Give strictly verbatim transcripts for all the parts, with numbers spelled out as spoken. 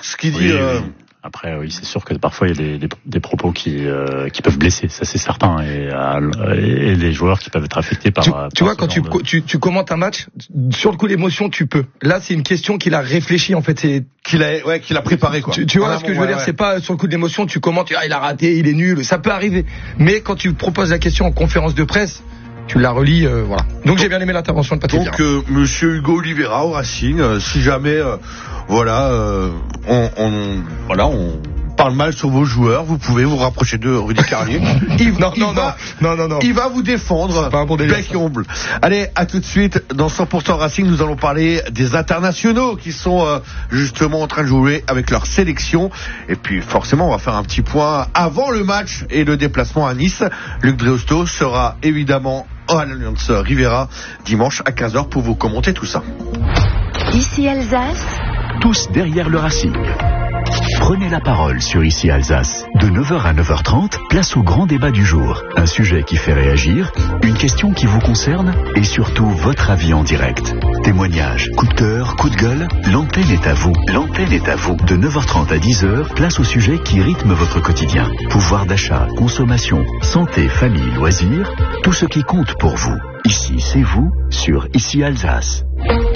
ce qu'il dit. Oui, euh... oui. Après, oui, c'est sûr que parfois il y a des, des, des propos qui, euh, qui peuvent blesser, ça c'est certain, et, euh, et des joueurs qui peuvent être affectés par. Tu, par tu vois, quand tu, de... tu, tu commentes un match, sur le coup d'émotion, tu peux. Là, c'est une question qu'il a réfléchi, en fait. C'est qu'il a, ouais, qu'il a préparé, quoi. Tu, tu vois ah, ce que bon, je veux ouais, dire, ouais. c'est pas sur le coup d'émotion, tu commentes, ah, il a raté, il est nul, ça peut arriver. Mais quand tu proposes la question en conférence de presse, tu la relis, euh, voilà. Donc, donc j'ai bien aimé l'intervention de Patrick Donc, Vieira. euh, Monsieur Hugo Oliveira au Racing, euh, si jamais, euh, voilà, euh, on, on, voilà, on parle mal sur vos joueurs, vous pouvez vous rapprocher de Rudy Carlier. il, non, il non, va, non, non, non, non. Il va vous défendre. Pas un bon délire, bec et ongle. Allez, à tout de suite dans cent pour cent Racing. Nous allons parler des internationaux qui sont euh, justement en train de jouer avec leur sélection. Et puis forcément, on va faire un petit point avant le match et le déplacement à Nice. Luc Dreosto sera évidemment à l'Alliance Riviera dimanche à quinze heures pour vous commenter tout ça. Ici Alsace. Tous derrière le Racing. Prenez la parole sur Ici Alsace. De neuf heures à neuf heures trente, place au grand débat du jour. Un sujet qui fait réagir, une question qui vous concerne et surtout votre avis en direct. Témoignages, coup de cœur, coup de gueule, l'antenne est à vous. L'antenne est à vous. De neuf heures trente à dix heures, place au sujet qui rythme votre quotidien. Pouvoir d'achat, consommation, santé, famille, loisirs, tout ce qui compte pour vous. Ici, c'est vous sur Ici Alsace.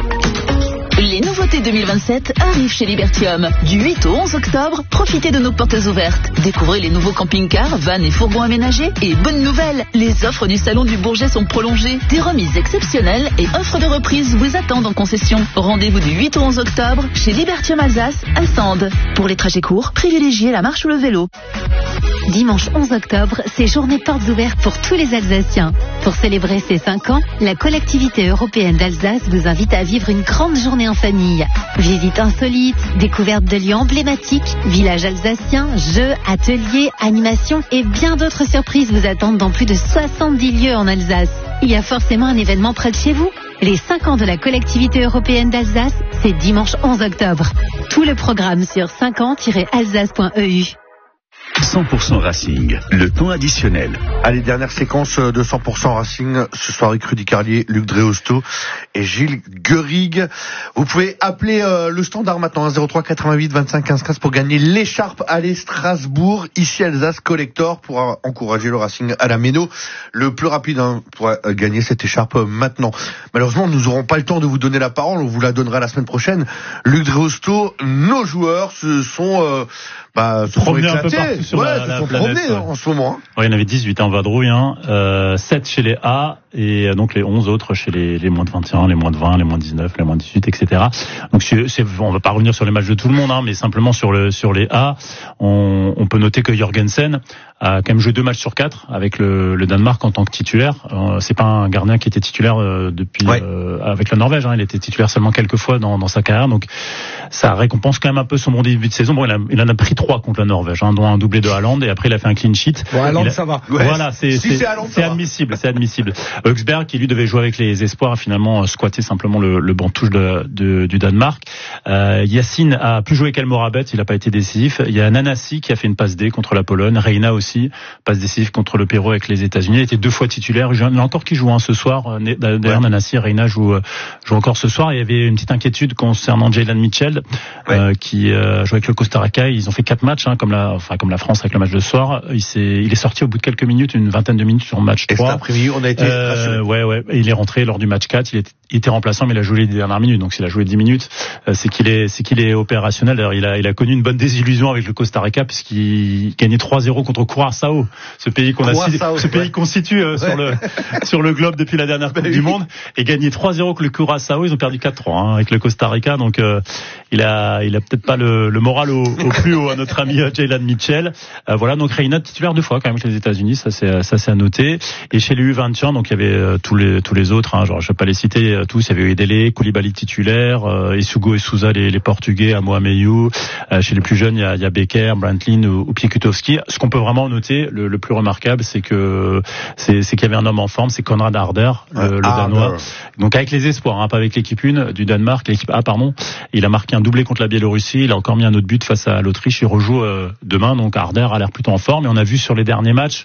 Les nouveautés deux mille vingt-sept arrivent chez Libertium. Du huit au onze octobre, profitez de nos portes ouvertes. Découvrez les nouveaux camping-cars, vannes et fourgons aménagés. Et bonne nouvelle, les offres du Salon du Bourget sont prolongées. Des remises exceptionnelles et offres de reprise vous attendent en concession. Rendez-vous du huit au onze octobre chez Libertium Alsace à Sande. Pour les trajets courts, privilégiez la marche ou le vélo. Dimanche onze octobre, c'est journée portes ouvertes pour tous les Alsaciens. Pour célébrer ses cinq ans, la collectivité européenne d'Alsace vous invite à vivre une grande journée en famille. Visites insolites, découvertes de lieux emblématiques, villages alsaciens, jeux, ateliers, animations et bien d'autres surprises vous attendent dans plus de soixante-dix lieux en Alsace. Il y a forcément un événement près de chez vous. Les cinq ans de la collectivité européenne d'Alsace, c'est dimanche onze octobre. Tout le programme sur cinq ans tiret alsace point e u. cent pour cent Racing, le temps additionnel. Allez, dernière séquence de cent pour cent Racing, ce soir avec Rudy Carlier, Luc Dreosto et Gilles Guerig. Vous pouvez appeler euh, le standard maintenant, hein, zéro trois quatre-vingt-huit vingt-cinq quinze quinze pour gagner l'écharpe Allez Strasbourg, ici Alsace Collector, pour euh, encourager le Racing à la méno. Le plus rapide hein, pour euh, gagner cette écharpe euh, maintenant. Malheureusement, nous n'aurons pas le temps de vous donner la parole, on vous la donnera la semaine prochaine. Luc Dreosto, nos joueurs se sont... Euh, Bah, se sont éclatés, sur ouais, la, se la sont planète, promenés ouais. en ce moment. Hein. Ouais, il y en avait dix-huit en vadrouille, hein, euh, sept chez les A et donc les onze autres chez les, les moins de vingt et un, les moins de vingt, les moins de dix-neuf, les moins de dix-huit, et cetera. Donc c'est, c'est, on va pas revenir sur les matchs de tout le monde, hein, mais simplement sur le sur les A, on, on peut noter que Jorgensen a quand même joué deux matchs sur quatre avec le, le Danemark en tant que titulaire. Euh, c'est pas un gardien qui était titulaire euh, depuis ouais. euh, avec la Norvège, hein, il était titulaire seulement quelques fois dans, dans sa carrière, donc ça récompense quand même un peu son bon début de saison. Bon, il, a, il en a pris trois contre la Norvège, hein, dont un doublé de Haaland, et après il a fait un clean sheet. Bon, Haaland, a... ça va. Ouais, voilà, c'est, si c'est, c'est, Haaland, c'est admissible, c'est admissible. Huxberg, qui lui devait jouer avec les espoirs, a finalement squatté simplement le, le banc de touche de, de, du Danemark. Euh, Yacine a plus joué qu'Elmorabet, il n'a pas été décisif. Il y a Nanasi qui a fait une passe D contre la Pologne. Reina aussi, passe décisive contre le Pérou avec les États-Unis. Il était deux fois titulaire. Il y en a encore qui jouent hein, ce soir. D'ailleurs, ouais. Nanasi et Reina jouent, jouent encore ce soir. Il y avait une petite inquiétude concernant Jaylen Mitchell, ouais. euh, qui euh, joue avec le Costa Rica. Ils ont fait quatre matchs, hein, comme la, enfin comme la France avec le match de ce soir. Il s'est, il est sorti au bout de quelques minutes, une vingtaine de minutes sur match trois. Et cet après-midi, on a été euh, ouais, ouais. Et il est rentré lors du match quatre. Il, est, il était remplaçant, mais il a joué les dernières minutes. Donc s'il a joué dix minutes, euh, c'est qu'il est, c'est qu'il est opérationnel. D'ailleurs, il a, il a connu une bonne désillusion avec le Costa Rica puisqu'il gagnait trois zéro contre Curaçao, ce pays qu'on a, ce pays ouais. qu'on situe euh, ouais. sur le sur le globe depuis la dernière Coupe bah, du oui. Monde, et gagné trois zéro contre le Curaçao. Ils ont perdu quatre trois hein, avec le Costa Rica. Donc euh, il a, il a peut-être pas le, le moral au, au plus haut à notre ami Jaylen Mitchell. Euh, voilà, donc Reina titulaire deux fois quand même avec les États-Unis, ça c'est ça c'est à noter. Et chez les U vingt et un, donc il y avait euh, tous les tous les autres, hein, genre je vais pas les citer euh, tous. Il y avait Edele, Koulibaly titulaire, euh, Isugo et Souza les, les Portugais, Amoameyou. Euh, chez les plus jeunes, il y a, il y a Becker, Brantlin ou, ou Piekutowski. Ce qu'on peut vraiment noter, le, le plus remarquable, c'est que c'est, c'est qu'il y avait un homme en forme, c'est Konrad Harder, le, euh, le Danois. Donc avec les espoirs, hein, pas avec l'équipe un du Danemark, l'équipe A pardon. Il a marqué un doublé contre la Biélorussie. Il a encore mis un autre but face à l'Autriche. Il rejoue euh, demain, donc Harder a l'air plutôt en forme. Et on a vu sur les derniers matchs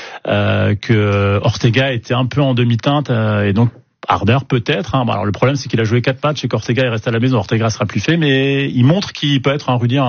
euh, que Ortega était un peu en demi-teinte euh, et donc Harder peut-être. Hein. Bon, alors le problème c'est qu'il a joué quatre matchs et qu'Ortega il reste à la maison. Ortega sera plus fait, mais il montre qu'il peut être un Rudy.